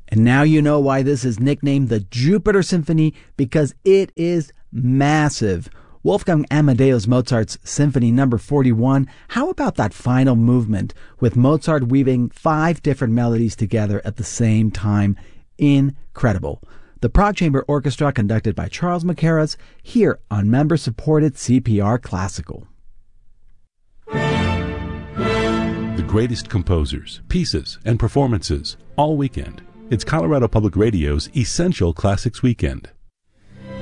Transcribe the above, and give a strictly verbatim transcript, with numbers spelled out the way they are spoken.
And now you know why this is nicknamed the Jupiter Symphony, because it is massive. Wolfgang Amadeus Mozart's Symphony number forty-one. How about that final movement with Mozart weaving five different melodies together at the same time? Incredible. The Prague Chamber Orchestra, conducted by Charles Mackerras, here on member-supported C P R Classical. The greatest composers, pieces, and performances all weekend. It's Colorado Public Radio's Essential Classics Weekend.